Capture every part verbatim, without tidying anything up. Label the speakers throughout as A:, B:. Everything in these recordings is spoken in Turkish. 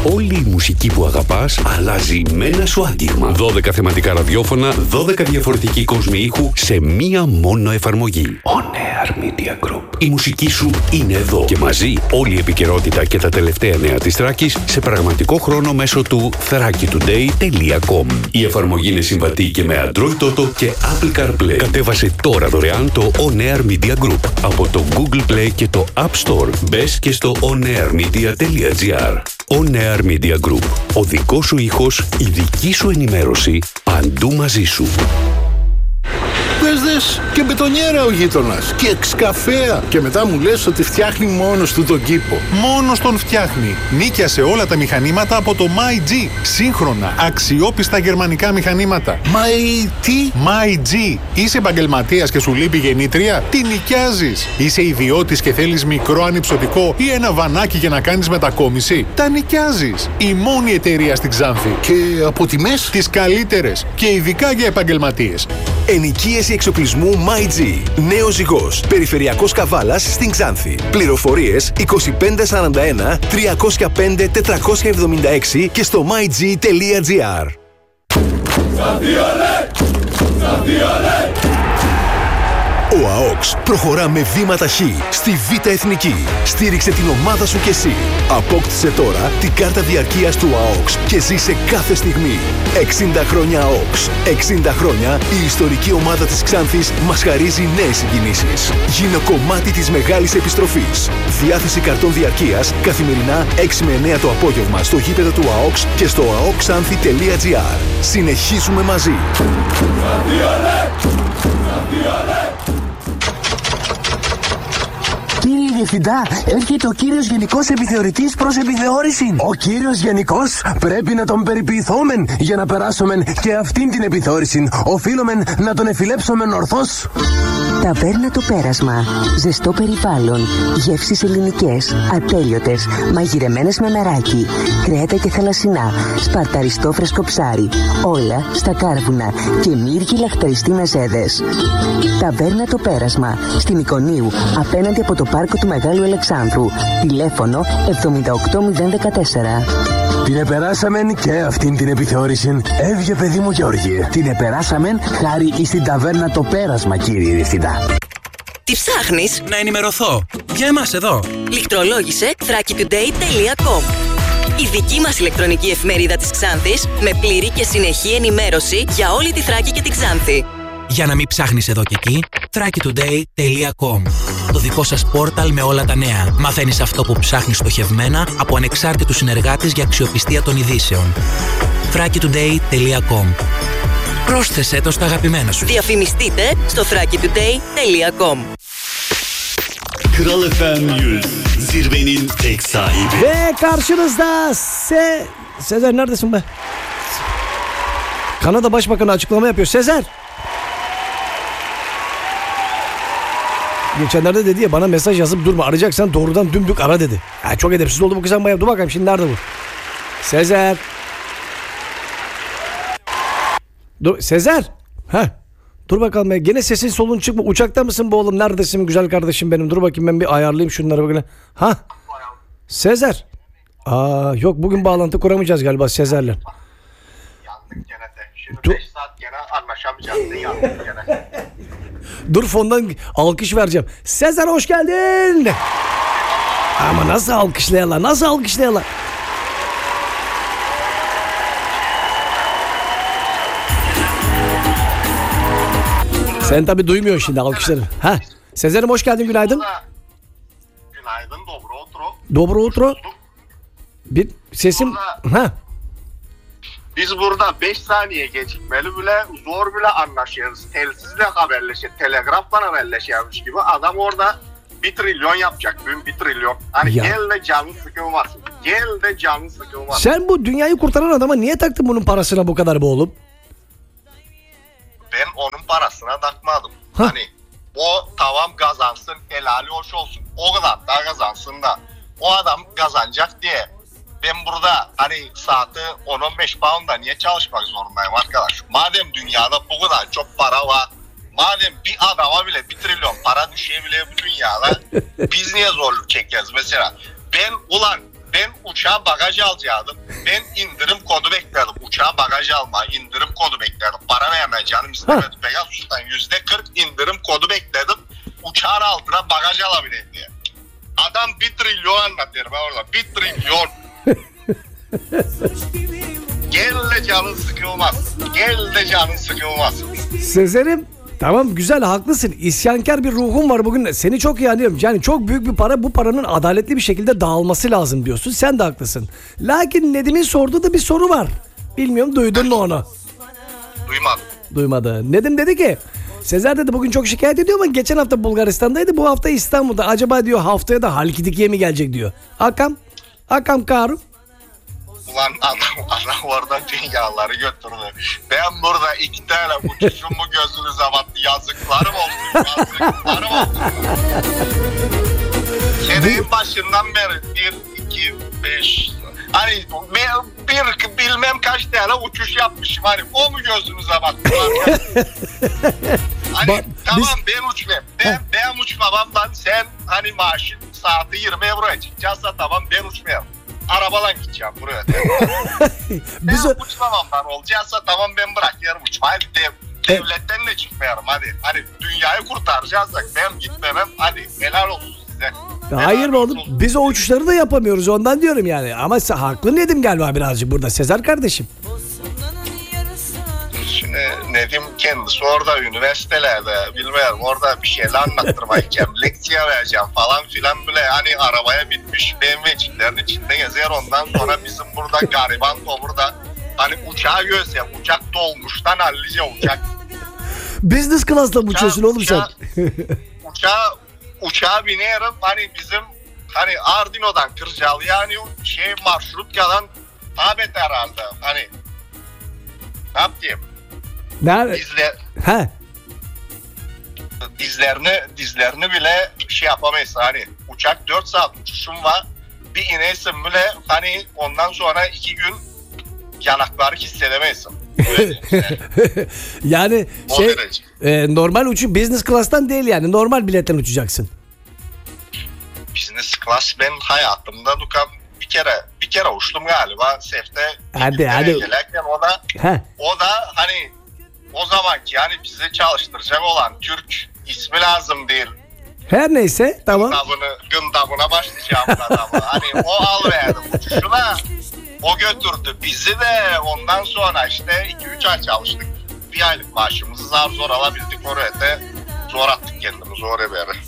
A: Όλη η μουσική που αγαπάς αλλάζει με ένα σου άγγιγμα. δώδεκα θεματικά ραδιόφωνα, δώδεκα διαφορετικοί κόσμοι ήχου σε μία μόνο εφαρμογή. On Air Media Group. Η μουσική σου είναι εδώ και μαζί όλη η επικαιρότητα και τα τελευταία νέα της Θράκης σε πραγματικό χρόνο μέσω του θράκη τουντέι τελεία κομ. Η εφαρμογή είναι συμβατή και με Android Auto και Apple CarPlay. Κατέβασε τώρα δωρεάν το On Air Media Group από το Google Play και το App Store. Μπες και στο onairmedia τελεία gr. On Air Media Group. Ο δικός σου ήχος, η δική σου ενημέρωση, παντού μαζί σου.
B: Δες δες, και μπετονιέρα ο γείτονας και εξκαφέα. Και μετά μου λες ότι φτιάχνει μόνος του τον κήπο.
C: Μόνος τον φτιάχνει. Νίκιασε όλα τα μηχανήματα από το MyG. Σύγχρονα, αξιόπιστα γερμανικά μηχανήματα.
B: My τι?
C: MyG. Είσαι επαγγελματίας και σου λείπει γεννήτρια? Τι νοικιάζεις? Είσαι ιδιώτης και θέλεις μικρό ανυψωτικό ή ένα βανάκι για να κάνεις μετακόμιση? Τα νοικιάζεις. Η μόνη εταιρεία στην Ξάνθη.
B: Και από τιμές?
C: Τις καλύτερες και ειδικά για επαγγελματίες.
D: Ενοικίαση εξοπλισμού MyG. Νέος Ζυγός. Περιφερειακός Καβάλας στην Ξάνθη. Πληροφορίες είκοσι πέντε σαράντα ένα τριακόσια πέντε τετρακόσια εβδομήντα έξι και στο myg τελεία gr. Ο ΑΟΚΣ προχωρά με βήματα χ στη Β' Εθνική. Στήριξε την ομάδα σου κι εσύ. Απόκτησε τώρα την κάρτα διαρκείας του ΑΟΚΣ και ζήσε κάθε στιγμή. εξήντα χρόνια ΑΟΚΣ. εξήντα χρόνια η ιστορική ομάδα της Ξάνθης μας χαρίζει νέες συγκινήσεις. Γίνε κομμάτι της μεγάλης επιστροφής. Διάθεση καρτών διαρκείας καθημερινά έξι με εννέα το απόγευμα στο γήπεδο του ΑΟΚΣ και στο αοκξάνθη τελεία gr. Συνεχίζουμε μαζί.
E: Κύριε Διευθυντά, έρχεται ο κύριος Γενικός Επιθεωρητής προς επιθεώρηση. Ο κύριος Γενικός πρέπει να τον περιποιηθόμεν για να περάσομεν και αυτήν την επιθεώρηση. Οφείλομεν να τον εφιλέψομεν ορθώς.
F: Ταβέρνα Το Πέρασμα. Ζεστό περιβάλλον. Γεύσεις ελληνικές. Ατέλειωτες. Μαγειρεμένες με μεράκι. Κρέατα και θαλασσινά. Σπαρταριστό φρέσκο ψάρι. Όλα στα κάρβουνα. Και μύργοι λαχταριστοί μεζέδες. Ταβέρνα Το Πέρασμα. Στην Ικονίου. Απέναντι από το πάρκο του Μεγάλου Αλεξάνδρου. Τηλέφωνο εβδομήντα οκτώ μηδέν δεκατέσσερα.
E: Την επεράσαμεν και αυτήν την επιθεώρηση. Έβγε παιδί μου Γιώργη. Την επεράσαμεν χάρη εις την ταβέρνα Το Πέρασμα, κύριε Διευθυντά.
G: Τι ψάχνεις?
H: Να ενημερωθώ. Για εμάς εδώ.
G: Λιχτρολόγησε θράκη τουντέι τελεία κομ. Η δική μας ηλεκτρονική εφημερίδα της Ξάνθης με πλήρη και συνεχή ενημέρωση για όλη τη Θράκη και τη Ξάνθη.
H: Για να μην ψάχνεις εδώ και εκεί, θράκη τουντέι τελεία κομ. Το δικό σας πόρταλ με όλα τα νέα. Μαθαίνεις αυτό που ψάχνεις στοχευμένα από ανεξάρτητους συνεργάτες για αξιοπιστία των ειδήσεων. θράκη τουντέι τελεία κομ. Πρόσθεσέ το στα αγαπημένα σου.
G: Διαφημιστείτε στο θράκη τουντέι τελεία κομ.
I: Kral F M yüz zirvenin tek sahibi.
J: Ve karşınızda Se... Sezer neredesin be? Kanada Başbakanı açıklama yapıyor. Sezer! Geçenlerde dedi ya, bana mesaj yazıp durma, arayacaksan doğrudan dümdük ara dedi. Ya çok edepsiz oldu bu kızan bayağı. Dur bakalım şimdi nerede bu? Sezer! Dur Sezer! Heh. Dur bakalım ya. Gene sesin solun çıkma. Uçakta mısın bu oğlum? Neredesin güzel kardeşim benim? Dur bakayım ben bir ayarlayayım şunları bakayım. Ha? Sezer. Aa yok, bugün bağlantı kuramayacağız galiba Sezer'le.
K: Yandık gene de. Şimdi
J: Dur.
K: beş saat gene anlaşamayacağız. Yandık gene.
J: Dur fondan alkış vereceğim. Sezer hoş geldin. Ama nasıl alkışlayalım? Nasıl alkışlayalım? Sen tabii duymuyorsun şimdi alkışları. Ha? Sezer'im hoş geldin, günaydın.
K: Günaydın, dobro utro.
J: Dobro utro. Bir sesim... Ha?
K: Biz burada beş saniye gecikmeli bile zor bile anlaşıyoruz. Telsizle haberleşiyor, telegrafla haberleşiyormuş gibi. Adam orada bir trilyon yapacak, bugün bir trilyon. Hani
J: Ya.
K: gel de canın sıkılmasın. Gel de canın sıkılmasın.
J: Sen bu dünyayı kurtaran adama niye taktın bunun parasına bu kadar be oğlum?
K: Ben onun parasına takmadım.
J: Ha.
K: Hani o tamam kazansın, helali hoş olsun. O kadar da kazansın da. O adam kazanacak diye ben burada hani saati on on beş pound'a niye çalışmak zorundayım arkadaş? Madem dünyada bu kadar çok para var, madem bir adama bile bir trilyon para düşebiliyor bu dünyada, biz niye zorluk çekiyoruz mesela? Ben ulan Ben uçağa bagaj alacaktım. Ben indirim kodu bekledim. Uçağa bagaj alma, indirim kodu bekledim. Para verme canım istemedi. Pegasus'tan yüzde kırk indirim kodu bekledim. Uçağın altına bagaj alabileyim diye. Adam bir trilyon anlatıyor ben orada. Bir trilyon. Gel de canın sıkılmaz. Gel de canın sıkılmaz.
J: Sezer'im tamam güzel haklısın. İsyankar bir ruhum var bugün. Seni çok iyi anlıyorum. Yani çok büyük bir para, bu paranın adaletli bir şekilde dağılması lazım diyorsun. Sen de haklısın. Lakin Nedim'in sorduğu da bir soru var. Bilmiyorum duydun mu onu?
K: Duymadım.
J: Duymadı. Nedim dedi ki Sezer dedi bugün çok şikayet ediyor ama geçen hafta Bulgaristan'daydı, bu hafta İstanbul'da. Acaba diyor haftaya da Halkidiki'ye mi gelecek diyor. Akam, Akam Karu.
K: Ulan adam, adam orada dünyaları götürdü. Ben burada iki tane uçuşumu gözünüze battı. Yazıklarım olsun. Yazıklarım olsun. Senenin başından beri bir, iki, beş... Hani bir bilmem kaç tane uçuş yapmışım. Hani o mu gözünüze battı? Hani ba- tamam biz... ben uçmayayım. Ben, ben uçmamam lan. Sen hani maaşın saati yirmi euroya çıkacaksa tamam ben uçmayayım. Arabadan gideceğim buraya. Ben o... uçmamam lan olacaksa tamam ben bırakıyorum uçmayı. Dev, devletten de çıkmayalım hadi. Hani dünyayı kurtaracaksak ben gitmemem. Hadi helal olsun size.
J: Hayır mı oğlum? Biz o uçuşları da yapamıyoruz ondan diyorum yani. Ama haklı Nedim galiba birazcık burada Sezer kardeşim.
K: Şimdi Nedim kendisi orada üniversitelerde bilmiyorum orada bir şeyler anlattırmayacağım. Leksiya vereceğim falan filan bile hani arabaya bitmiş B M W'ciklerin içinde gezer ondan sonra bizim burada gariban burada hani uçağı görse uçak dolmuştan hallice uçak.
J: Business class'la mı uçuyorsun oğlum sen?
K: Uçağa uçağa binerim hani bizim hani Ardino'dan Kırcalı yani şey marşrutkadan tabet herhalde hani ne yapayım?
J: Nerede?
K: Dizle,
J: He.
K: Dizlerini dizlerini bile şey yapamayız hani uçak dört saat uçuşum var bir inesin bile hani ondan sonra iki gün yanakları hissedemezsin.
J: Yani
K: o
J: şey e, normal uçuş business class'tan değil yani normal biletten uçacaksın.
K: Business class ben hayatımda Dukan bir kere bir kere uçtum galiba sefte.
J: Hadi hadi.
K: Gelirken o da
J: He.
K: o da hani o zamanki yani bizi çalıştıracak olan Türk ismi lazım değil.
J: Her neyse tamam.
K: Gındabını, gındabına başlayacağım adamı. Hani o al verdi uçuşuna. O götürdü bizi de ondan sonra işte iki üç ay çalıştık. Bir aylık maaşımızı zar zor alabildik oraya da zor attık kendimizi oraya beri.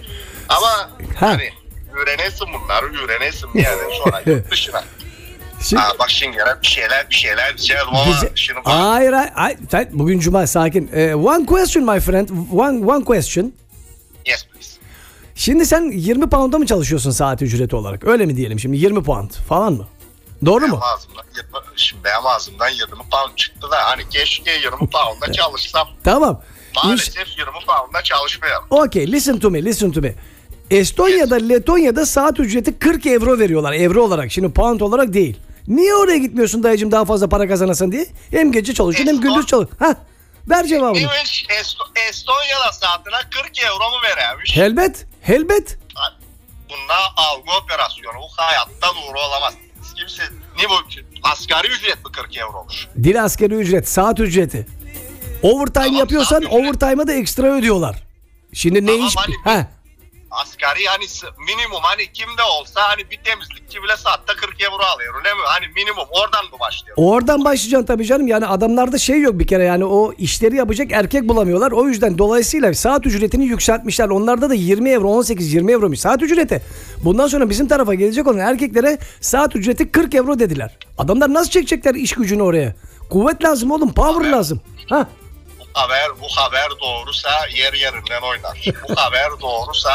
K: Ama ha. Hani öğrenesin bunları öğrenesin yani sonra yurt dışına. Şimdi, ha, bak şimdi bir şeyler bir şeyler diyeceğim ama
J: bize,
K: şimdi bak.
J: Hayır hayır sen bugün cuma sakin. Uh, one question my friend one one question.
K: Yes please.
J: Şimdi sen yirmi pound'a mı çalışıyorsun saat ücreti olarak öyle mi diyelim şimdi yirmi pound falan mı? Doğru
K: benim
J: mu?
K: Ağzımdan, yirmi, şimdi benim ağzımdan yirmi pound çıktı da hani keşke yirmi pound'a çalışsam.
J: Tamam.
K: Maalesef İş... yirmi pound'a çalışmıyorum.
J: Okay listen to me listen to me. Estonya'da, yes. Letonya'da saat ücreti kırk euro veriyorlar. Euro olarak. Şimdi pound olarak değil. Niye oraya gitmiyorsun dayıcım daha fazla para kazanasın diye? Hem gece çalışıyorsun hem gündüz çalışıyorsun. Hah. Ver cevabını.
K: Neymiş? Est- Estonya'da saatine kırk euro mu veriyormuş?
J: Helbet. Helbet.
K: Bunlar algı operasyonu. Bu hayatta doğru olamaz. Kimse, ne bu? Asgari ücret mi kırk euromuş?
J: Dil asgari ücret. Saat ücreti. Overtime tamam, yapıyorsan overtime'a da ekstra ödüyorlar. Şimdi tamam, ne iş?
K: Hani
J: ha.
K: Asgari hani minimum hani kimde olsa hani bir temizlikçi bile saatte kırk euro alıyor öyle mi? Hani minimum oradan mı başlıyor?
J: Oradan başlayacaksın tabii canım. Yani adamlarda şey yok bir kere yani o işleri yapacak erkek bulamıyorlar. O yüzden dolayısıyla saat ücretini yükseltmişler. Onlarda da yirmi euro on sekiz yirmi euromuş saat ücreti. Bundan sonra bizim tarafa gelecek olan erkeklere saat ücreti kırk euro dediler. Adamlar nasıl çekecekler iş gücünü oraya? Kuvvet lazım oğlum, power haber, lazım. Ha?
K: Bu haber bu haber doğrusa yer yerinden oynar. Bu haber doğrusa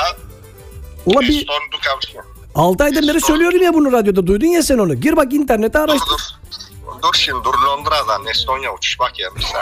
J: Ulan bir altı aydan beri söylüyorum ya bunu radyoda, duydun ya sen onu. Gir bak internete araştır.
K: Dur dur. Dur şimdi dur Londra'dan Estonya uçuş bak ya bir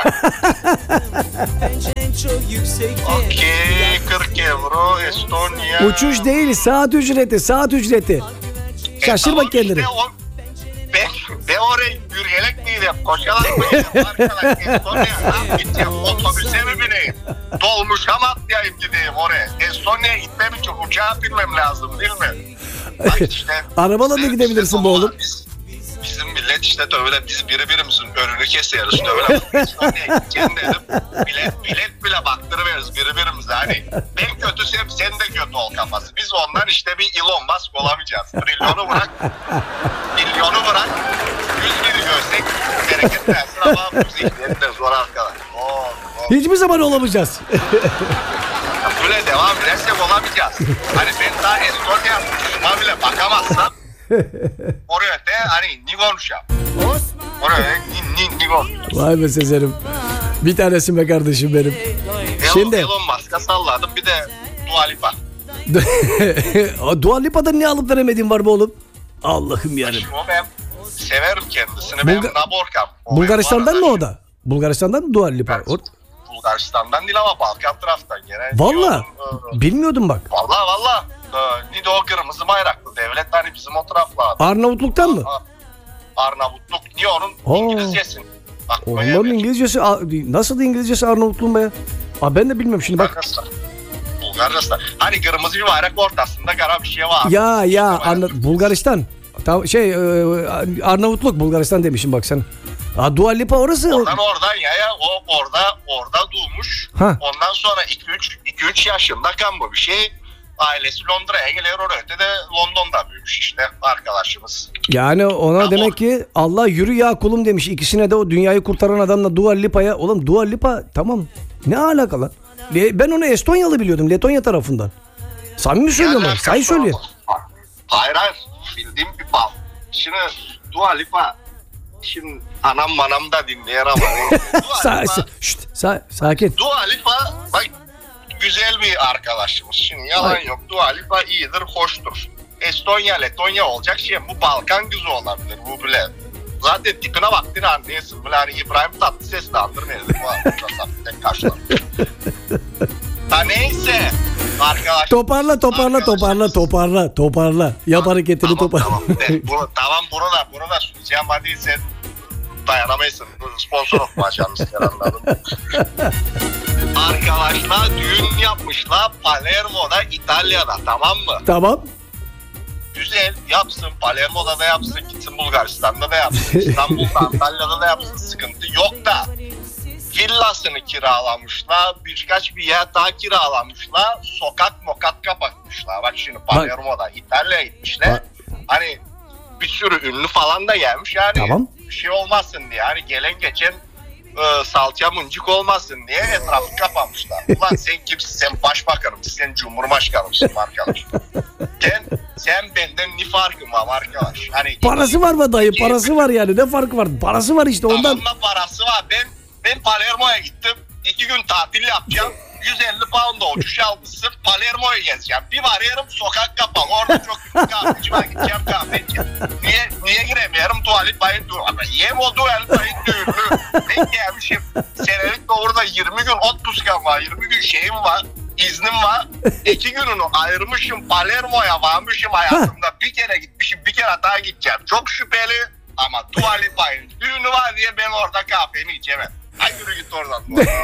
K: Okey kırk euro Estonya.
J: Uçuş değil saat ücreti saat ücreti. Şaşır e, bak kendini. Işte o,
K: ben, ben oraya yürüyerek miydim? Koşarak mıydım? Arkadaş Estonya'ya gideceğim. Otobüse mi bineyim? Dolmuşa mı atlayayım gideyim oraya? Estonya'ya gitmem için uçağa binmem lazım değil mi? Bak işte,
J: Arabayla da gidebilirsin bu oğlum.
K: Biz, bizim millet işte öyle biz birbirimizin önünü keseriz. Öyle kendi dedim bilet, bilet bile baktırıveririz birbirimize. Hani ben kötüsem sen de kötü ol kafası. Biz ondan işte bir Elon Musk olamayacağız. Trilyonu bırak, milyonu bırak, yüz bini görsek bereket versin ama bu zihniyet de zor arkadaş. Oh, oh.
J: Hiçbir zaman olamayacağız.
K: Böyle devam edersek olamayacağız. Hani ben daha Estonya şuna bile bakamazsam oraya de hani ni konuşacağım. Oraya ni ni ni konuşacağım.
J: Vay be Sezer'im. Bir tanesin be kardeşim benim. Şimdi
K: Elon Musk'a salladım bir de Dua Lipa.
J: Dua Lipa'dan ne alıp veremediğin var bu oğlum? Allah'ım yarabbim.
K: O ben severim kendisini.
J: Bulga-
K: Benim Naborkam.
J: Bulgaristan'dan mı o da? Bulgaristan'dan mı Dua Lipa?
K: Evet.
J: O-
K: Bulgaristan'dan değil ama Balkan taraftan gene.
J: Valla bilmiyordum bak.
K: Valla valla. Nido o kırmızı bayraklı devlet hani bizim o taraflarda.
J: Arnavutluk'tan mı?
K: Arnavutluk niye onun
J: Aa.
K: İngilizcesin. Bak
J: Onların İngilizcesi nasıl İngilizcesi Arnavutluğun be ya? Aa, ben de bilmiyorum şimdi bak.
K: Bulgaristan. Bulgaristan. Hani kırmızı bir bayrak ortasında kara bir şey var.
J: Ya ya Arna- Bulgaristan. Tam şey e, Arnavutluk Bulgaristan demişim bak sen. Aa, Dua Lipa orası.
K: Oradan oradan ya ya o orada orada doğmuş.
J: Ha.
K: Ondan sonra iki üç yaşında kan bu bir şey. Ailesi Londra'ya geliyor oraya de London'da büyümüş işte arkadaşımız.
J: Yani ona
K: Ya
J: demek
K: o-
J: ki Allah yürü ya kulum demiş. İkisine de o dünyayı kurtaran adamla Dua Lipa'ya. Oğlum Dua Lipa tamam. Ne alaka lan? Le- Ben onu Estonyalı biliyordum. Letonya tarafından. Samimi söylüyorum ben. Sayı söylüyor.
K: Hayır hayır. Bildiğim bir bal. Şimdi Dua Lipa şimdi anam manam da dinleyer ama. Dua
J: Sa-
K: Lipa,
J: sa- şşt, sa- sakin.
K: Dua Lipa bak güzel bir arkadaşımız. Şimdi yalan
J: Ay.
K: yok. Dua Lipa iyidir, hoştur. Estonya, Letonya olacak şey. Bu Balkan kızı olabilir. Bu bile. Zaten tipine baktın anlıyorsun. Böyle hani İbrahim Tatlıses de andırmıyor. Tek kaşlar. Ha neyse. Arkadaşlar.
J: Toparla toparla toparla toparla toparla. Yap hareketini
K: Tamam,
J: toparla.
K: tamam. De, bunu, tamam bunu da bunu da söyleyeceğim. Hadi sen dayanamayısın. Sponsor olmayacağım ister anladım. Arkadaşlar düğün yapmışlar Palermo'da İtalya'da tamam mı?
J: Tamam.
K: Güzel yapsın Palermo'da da yapsın gitsin Bulgaristan'da da yapsın İstanbul'da Antalya'da da yapsın sıkıntı yok da villasını kiralamışlar birkaç bir yer daha kiralamışlar sokak mokat kapatmışlar bak şimdi Palermo'da İtalya'ya gitmişler
J: Bak.
K: hani bir sürü ünlü falan da gelmiş yani
J: Tamam.
K: bir şey olmasın diye hani gelen geçen e, salça mıncık olmasın diye etrafı kapamışlar. Ulan sen kimsin? Sen başbakanım, sen cumhurbaşkanımsın arkadaş. sen, sen benden ne farkın var arkadaş? Hani
J: Parası var mı dayı? Parası var yani. Ne farkı var? Parası var işte ondan.
K: Tamam da parası var. Ben ben Palermo'ya gittim. İki gün tatil yapacağım. yüz elli pound'a uçuş almışsın. Palermo'ya gezeceğim. Bir varıyorum sokak kapalı. Orada çok ünlü kahveci var. Gideceğim kahve içeceğim. Niye, niye giremiyorum? Tuvalet bayın düğünü. Ama yem o tuvalet bayın düğünü. Ben gelmişim. Senelik de orada yirmi gün ot puskan var. yirmi gün şeyim var. İznim var. İki gününü ayırmışım. Palermo'ya varmışım hayatımda. Bir kere gitmişim. Bir kere daha gideceğim. Çok şüpheli. Ama tuvalet bayın düğünü var diye ben orada kahvemi içemem. Ay yürü git oradan.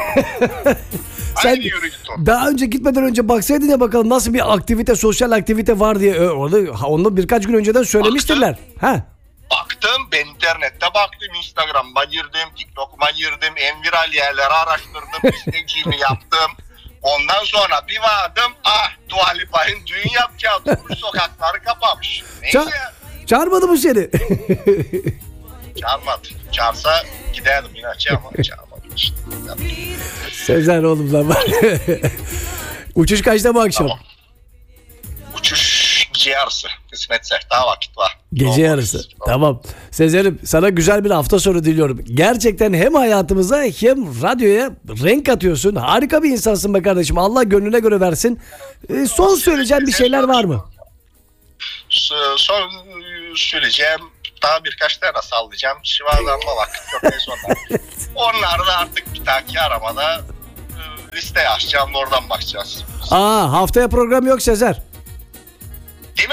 J: Sen
K: yürü git oradan.
J: daha önce gitmeden önce baksaydın ya bakalım nasıl bir aktivite, sosyal aktivite var diye. Ö- Orada ha, onu birkaç gün önceden söylemiştirler. Ha.
K: Baktım ben internette baktım Instagram'a girdim, TikTok'uma girdim, en viral yerleri araştırdım, istekçiğimi yaptım. Ondan sonra bir vardım, ah Dua Lipa'nın düğün yapacağı durmuş sokakları kapamış. Neyse.
J: Ça- çağırmadı mı seni?
K: Çağırmadı. Çağırsa giderdim yine ama çağırmadı işte.
J: Sezer oğlum lan var. Uçuş kaçta bu akşam?
K: Tamam. Uçuş gece yarısı. Kısmetse daha vakit var.
J: Gece
K: Olmaz.
J: yarısı. Tamam. Sezer'im sana güzel bir hafta sonu diliyorum. Gerçekten hem hayatımıza hem radyoya renk atıyorsun. Harika bir insansın be kardeşim. Allah gönlüne göre versin. Ee, son söyleyeceğim bir şeyler var mı?
K: Son söyleyeceğim daha birkaç tane sallayacağım. Şivadanma vakit yok en sonunda. Onları da artık bir dahaki aramada listeye açacağım oradan bakacağız.
J: Aa, haftaya program yok Sezer.
K: Değil mi?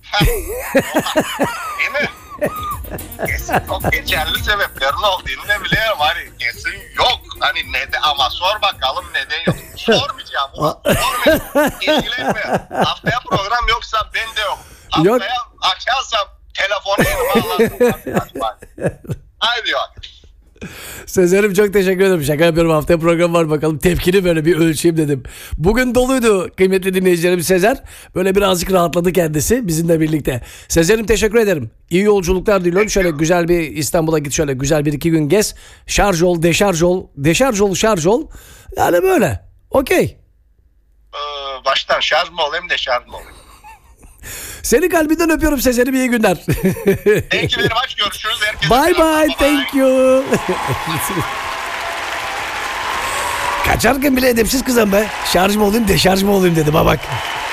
K: Değil mi? Kesin çok geçerli sebeplerin olduğunu da biliyorum. Hani kesin yok. Hani neden ama sor bakalım neden yok. Sormayacağım. Sormayacağım. İlgilenme. Haftaya program yoksa ben de yok.
J: Yok.
K: Haftaya açarsam telefonu elime alırsın. Haydi bak.
J: Sezer'im çok teşekkür ederim. Şaka yapıyorum. Haftaya program var bakalım. Tepkini böyle bir ölçeyim dedim. Bugün doluydu kıymetli dinleyicilerim Sezer. Böyle birazcık rahatladı kendisi bizimle birlikte. Sezer'im teşekkür ederim. İyi yolculuklar diliyorum. Şöyle güzel bir İstanbul'a git, şöyle güzel bir iki gün gez. Şarj ol, deşarj ol. Deşarj ol, şarj ol. Yani böyle. Okey.
K: Ee, baştan şarj mı olayım deşarj mı olayım?
J: Seni kalbinden öpüyorum Sezer'im, iyi günler.
K: Thank you very much. Görüşürüz. Herkese
J: Bye
K: selam.
J: bye, thank you. Kaçarken bile edepsiz kızım be. Şarj mı olayım deşarj mı olayım dedim ha bak.